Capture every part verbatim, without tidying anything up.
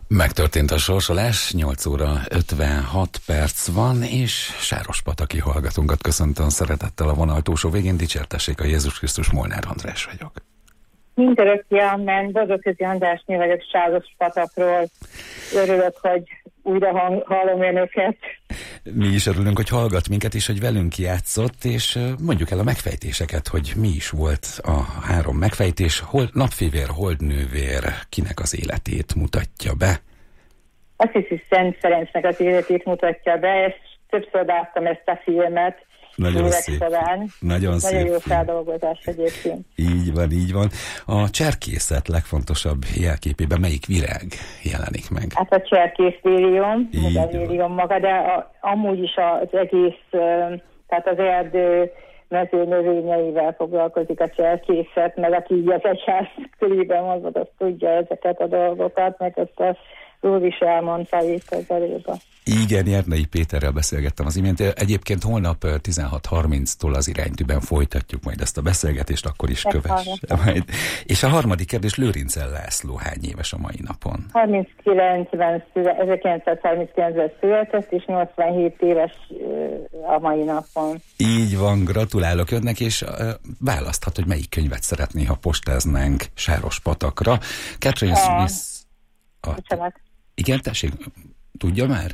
Megtörtént a sorsolás, nyolc óra ötvenhat perc van, és Sárospataki hallgatónkat köszöntöm szeretettel a vonal túlsó végén. Dicsértessék a Jézus Krisztus, Molnár András vagyok. Mindörökké amen, Bozoközi Andrásné vagyok Sárospatakról. Örülök, hogy újra hang, hallom önöket. Mi is örülünk, hogy hallgat minket, és hogy velünk játszott, és mondjuk el a megfejtéseket, hogy mi is volt a három megfejtés. Hol, napfévér, holdnővér, kinek az életét mutatja be? Azt hiszem, Szent Ferencnek az életét mutatja be, és többször láttam ezt a filmet. Nagyon szép. Során. Nagyon, Nagyon jó szép feldolgozás egyébként. Így van, így van. A cserkészet legfontosabb jelképében melyik virág jelenik meg? Hát a cserkészlélium, lélium maga, de a, amúgy is az egész, tehát az erdő mező növényeivel foglalkozik a cserkészet, meg aki így az egyház körében mozog, azt tudja ezeket a dolgokat, meg ezt a úr is elmondta itt az előbb. Igen, Jernei Péterrel beszélgettem az imént. Egyébként holnap tizenhat harminctól az Iránytűben folytatjuk majd ezt a beszélgetést, akkor is kövess majd. És a harmadik kérdés, Lőrincel László hány éves a mai napon? harminckilencben, ezerkilencszázharminckilencben született, és nyolcvanhét éves a mai napon. Így van, gratulálok önnek, és uh, választhat, hogy melyik könyvet szeretné, ha postáznánk Sárospatakra. Catherine Smith... A... Igen, tessék, tudja már?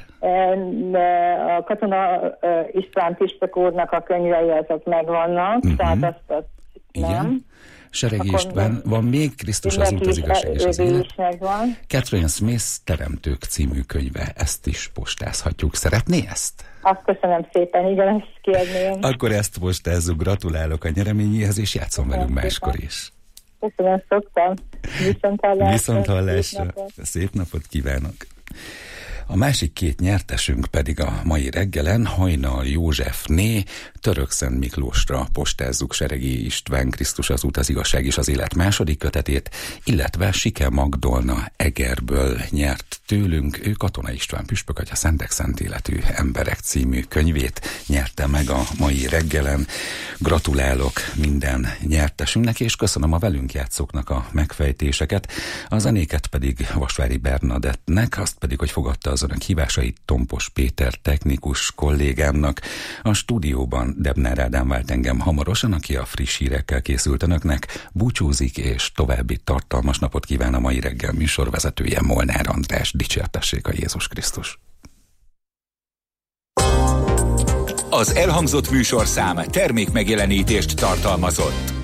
A Katona István Püspök úrnak a könyvei azok megvannak, uh-huh. tehát azt, azt nem. Igen. Seregi István, van még Krisztus az út, az igazság és az élet. Catherine Smith Teremtők című könyve, ezt is postázhatjuk. Szeretné ezt? Azt köszönöm szépen, igen, ezt kérném. Akkor ezt postázzuk, gratulálok a nyereményéhez, és játszom velünk máskor is. Köszönöm, szoktam. Viszonthallásra. Viszonthallásra. Szép napot. Szép napot kívánok. A másik két nyertesünk pedig a mai reggelen Hajnal Józsefné Törökszent Miklósra postázzuk Seregi István Krisztus az út, az igazság és az élet második kötetét, illetve Sike Magdolna Egerből nyert tőlünk. Ő Katona István püspök atya Szentek szent életű emberek című könyvét nyerte meg a mai reggelen. Gratulálok minden nyertesünknek, és köszönöm a velünk játszóknak a megfejtéseket. A zenéket pedig Vasvári Bernadettnek, azt pedig, hogy fogadta az önök hívásait Tompos Péter technikus kollégámnak. A stúdióban Debnár Ádám vált engem hamarosan, aki a friss hírekkel készült önöknek. Búcsúzik, és további tartalmas napot kíván a mai reggel műsorvezetője, Molnár András. Dicsértessék a Jézus Krisztus. Az elhangzott műsorszám termékmegjelenítést tartalmazott.